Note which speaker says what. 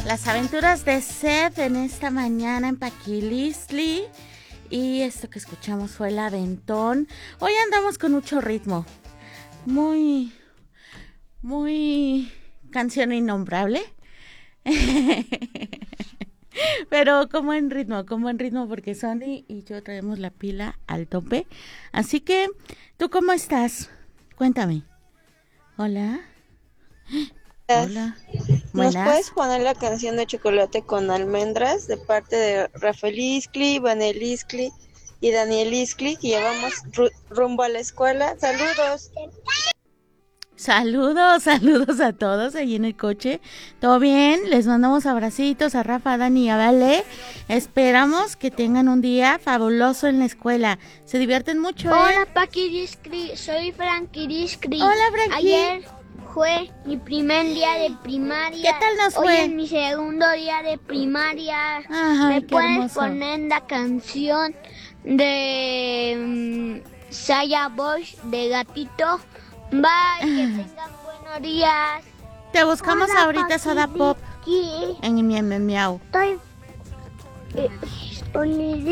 Speaker 1: Las aventuras de Seth en esta mañana en Paquilistli. Y esto que escuchamos fue el Aventón. Hoy andamos con mucho ritmo. Muy canción innombrable. Pero como en ritmo, porque Sony y yo traemos la pila al tope. Así que, ¿tú cómo estás? Cuéntame. Hola. Hola.
Speaker 2: ¿Nos
Speaker 1: Buenas.
Speaker 2: puedes poner la canción de Chocolate con Almendras de parte de Rafael Iscli, Vanel Iscli y Daniel Iscli, que llevamos rumbo a la escuela? Saludos.
Speaker 1: Saludos a todos ahí en el coche. ¿Todo bien? Les mandamos abracitos a Rafa, a Dani y a Vale. Esperamos que tengan un día fabuloso en la escuela. Se divierten mucho, ¿eh?
Speaker 3: Hola, Paqui Discri, soy Frankie Discri.
Speaker 1: Hola, Frankie.
Speaker 3: Ayer fue mi primer día de primaria.
Speaker 1: ¿Qué tal nos fue?
Speaker 3: Hoy es mi segundo día de primaria.
Speaker 1: Ay,
Speaker 3: ¿Me
Speaker 1: qué
Speaker 3: puedes
Speaker 1: hermoso.
Speaker 3: poner la canción de Saya Bosch de Gatito? Bye, que tengan buenos días.
Speaker 1: Te buscamos
Speaker 3: Hola,
Speaker 1: ahorita Soda Pop
Speaker 3: Discri.
Speaker 1: en mi miau.
Speaker 3: Estoy